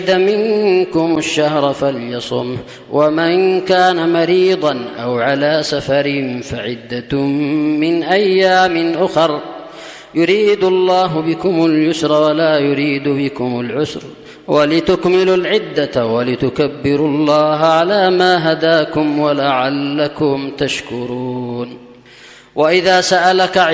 منكم الشهر فليصمه، ومن كان مريضا أو على سفر فعدة من أيام أخر، يريد الله بكم اليسر ولا يريد بكم العسر، ولتكملوا العدة ولتكبروا الله على ما هداكم ولعلكم تشكرون. وإذا سألك